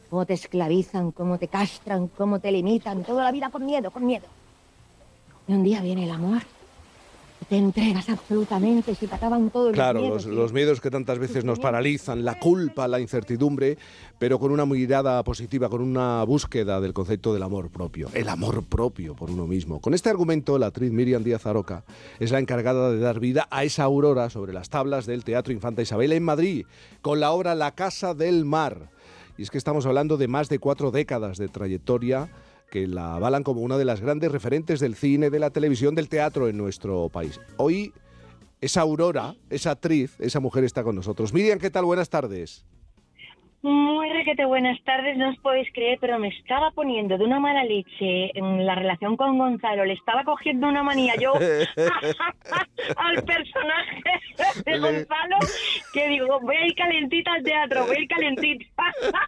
cómo te esclavizan, cómo te castran, cómo te limitan, toda la vida con miedo, con miedo. Y un día viene el amor y te entregas absolutamente, si te acaban todos los Claro, miedos. los miedos que tantas veces nos paralizan, la culpa, la incertidumbre, pero con una mirada positiva, con una búsqueda del concepto del amor propio, el amor propio por uno mismo. Con este argumento, la actriz Míriam Díaz Aroca es la encargada de dar vida a esa aurora sobre las tablas del Teatro Infanta Isabel en Madrid, con la obra La Casa del Mar. Y es que estamos hablando de más de 4 décadas de trayectoria que la avalan como una de las grandes referentes del cine, de la televisión, del teatro en nuestro país. Hoy esa Aurora, esa actriz, esa mujer está con nosotros. Míriam, ¿qué tal? Buenas tardes. Muy requete buenas tardes, no os podéis creer, pero me estaba poniendo de una mala leche en la relación con Gonzalo, le estaba cogiendo una manía yo al personaje de Gonzalo, que digo, voy a ir calentita al teatro, voy a ir calentita.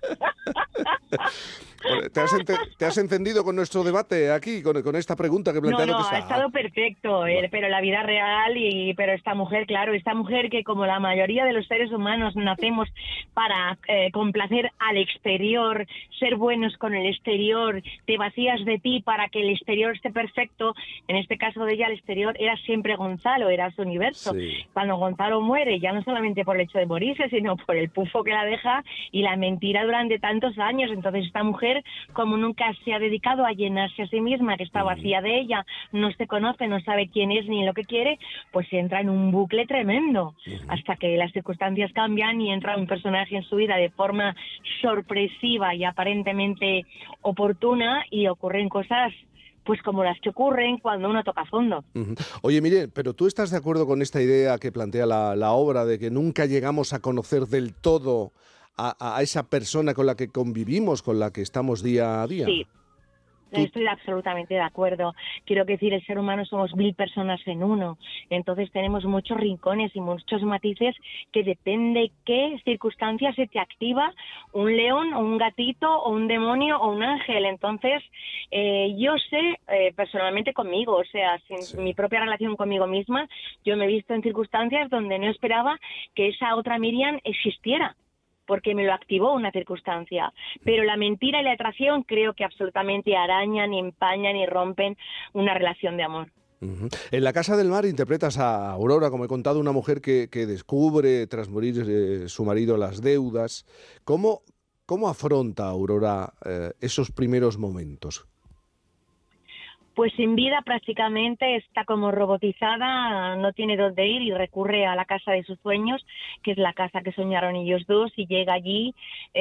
¿Te has encendido con nuestro debate aquí, con esta pregunta que he planteado? No, ha estado perfecto, pero la vida real, pero esta mujer, claro, esta mujer que como la mayoría de los seres humanos nacemos para complacer al exterior, ser buenos con el exterior, te vacías de ti para que el exterior esté perfecto. En este caso de ella, el exterior era siempre Gonzalo, era su universo. Sí. Cuando Gonzalo muere, ya no solamente por el hecho de morirse, sino por el pufo que la deja y la mentira durante tantos años. Entonces esta mujer, como nunca se ha dedicado a llenarse a sí misma, que está vacía de ella, no se conoce, no sabe quién es ni lo que quiere, pues entra en un bucle tremendo, hasta que las circunstancias cambian y entra un personaje en su vida de forma sorpresiva y aparentemente oportuna, y ocurren cosas pues como las que ocurren cuando uno toca fondo. Oye, mire, pero ¿tú estás de acuerdo con esta idea que plantea la obra de que nunca llegamos a conocer del todo a esa persona con la que convivimos, con la que estamos día a día? Sí. Estoy absolutamente de acuerdo. Quiero decir, el ser humano somos 1000 personas en uno. Entonces tenemos muchos rincones y muchos matices que depende qué circunstancias se te activa un león o un gatito o un demonio o un ángel. Entonces yo sé personalmente conmigo, o sea, sin mi propia relación conmigo misma, yo me he visto en circunstancias donde no esperaba que esa otra Míriam existiera, porque me lo activó una circunstancia. Pero la mentira y la atracción creo que absolutamente arañan, empañan y rompen una relación de amor. En La Casa del Mar interpretas a Aurora, como he contado, una mujer que descubre, tras morir su marido, las deudas. ¿Cómo afronta Aurora esos primeros momentos? Pues sin vida prácticamente, está como robotizada, no tiene dónde ir y recurre a la casa de sus sueños, que es la casa que soñaron ellos dos, y llega allí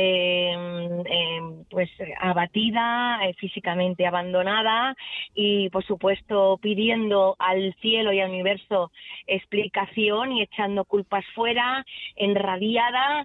pues abatida, físicamente abandonada y por supuesto pidiendo al cielo y al universo explicación y echando culpas fuera, enrabiada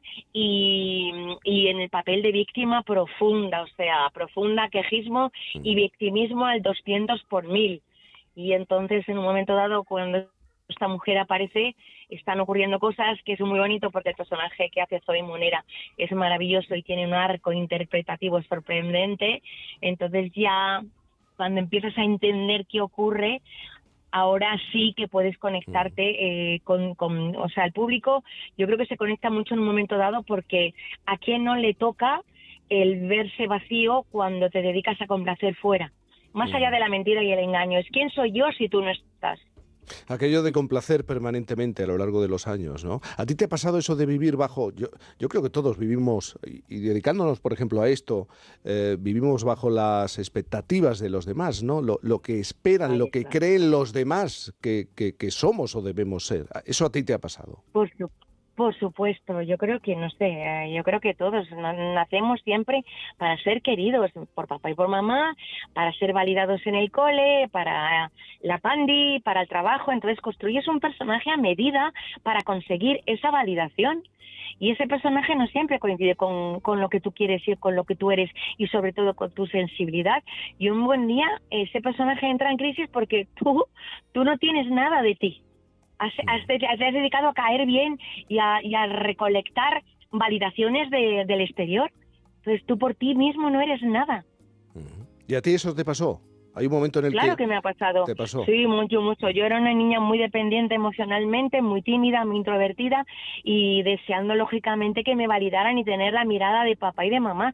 y en el papel de víctima profunda, o sea, profunda, quejismo y victimismo al 200%. Y entonces en un momento dado, cuando esta mujer aparece, están ocurriendo cosas que es muy bonito, porque el personaje que hace Zoe Monera es maravilloso y tiene un arco interpretativo sorprendente. Entonces ya cuando empiezas a entender qué ocurre, ahora sí que puedes conectarte o sea, el público yo creo que se conecta mucho en un momento dado, porque a quién no le toca el verse vacío cuando te dedicas a complacer fuera. Más allá de la mentira y el engaño, es quién soy yo si tú no estás. Aquello de complacer permanentemente a lo largo de los años, ¿no? ¿A ti te ha pasado eso de vivir bajo...? Yo creo que todos vivimos, y dedicándonos, por ejemplo, a esto, vivimos bajo las expectativas de los demás, ¿no? Lo que esperan, lo que creen los demás que somos o debemos ser. ¿Eso a ti te ha pasado? Por supuesto, yo creo que, no sé, yo creo que todos nacemos siempre para ser queridos por papá y por mamá, para ser validados en el cole, para la pandi, para el trabajo. Entonces construyes un personaje a medida para conseguir esa validación. Y ese personaje no siempre coincide con lo que tú quieres y con lo que tú eres, y sobre todo con tu sensibilidad. Y un buen día ese personaje entra en crisis porque tú no tienes nada de ti. Te has dedicado a caer bien y a recolectar validaciones del exterior. Entonces tú por ti mismo no eres nada. ¿Y a ti eso te pasó? ¿Hay un momento en el Claro que me ha pasado. ¿Te pasó? Sí, mucho. Yo era una niña muy dependiente emocionalmente, muy tímida, muy introvertida, y deseando lógicamente que me validaran y tener la mirada de papá y de mamá.